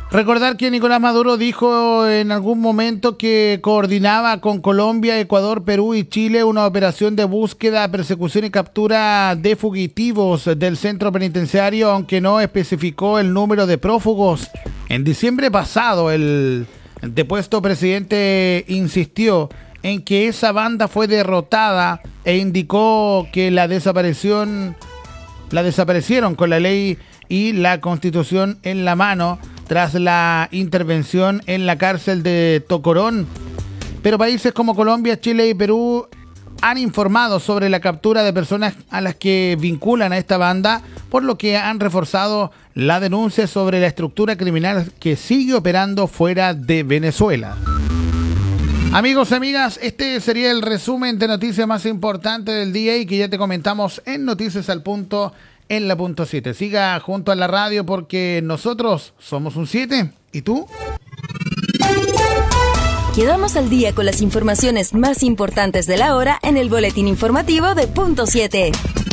Recordar que Nicolás Maduro dijo en algún momento que coordinaba con Colombia, Ecuador, Perú y Chile una operación de búsqueda, persecución y captura de fugitivos del centro penitenciario, aunque no especificó el número de prófugos. En diciembre pasado, el depuesto presidente insistió en que esa banda fue derrotada e indicó que la desaparecieron con la ley y la Constitución en la mano tras la intervención en la cárcel de Tocorón. Pero países como Colombia, Chile y Perú han informado sobre la captura de personas a las que vinculan a esta banda, por lo que han reforzado la denuncia sobre la estructura criminal que sigue operando fuera de Venezuela. Amigos y amigas, este sería el resumen de noticias más importantes del día y que ya te comentamos en Noticias al Punto en la punto 7. Siga junto a la radio porque nosotros somos un 7. ¿Y tú? Quedamos al día con las informaciones más importantes de la hora en el boletín informativo de Punto 7.